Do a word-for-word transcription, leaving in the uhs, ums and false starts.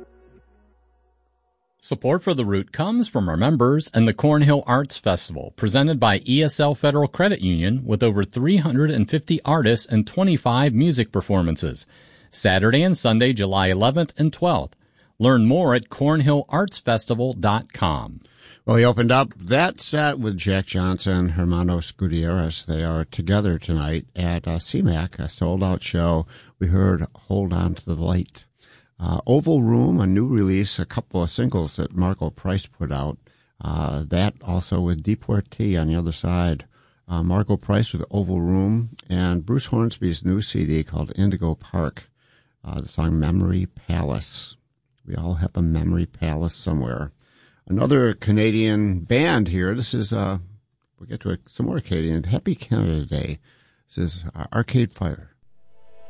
Support for The Root comes from our members and the Cornhill Arts Festival, presented by E S L Federal Credit Union with over three hundred fifty artists and twenty-five music performances. Saturday and Sunday, July eleventh and twelfth. Learn more at cornhill arts festival dot com. Well, he opened up that set with Jack Johnson, Hermanos Gutierrez. They are together tonight at uh, C MAC, a sold-out show. We heard Hold On to the Light. Uh, Oval Room, a new release, a couple of singles that Marco Price put out. Uh, that also with Deportee on the other side. Uh, Marco Price with Oval Room, and Bruce Hornsby's new C D called Indigo Park. Uh, the song Memory Palace. We all have a Memory Palace somewhere. Another Canadian band here. This is, uh, we'll get to a, some more Canadian. Happy Canada Day. This is uh, Arcade Fire.